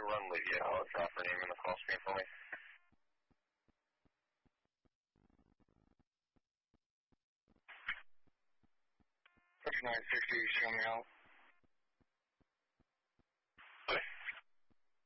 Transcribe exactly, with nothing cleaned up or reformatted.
run Lydia. What's off her name in the call screen for me? thirty-nine sixty, show me out.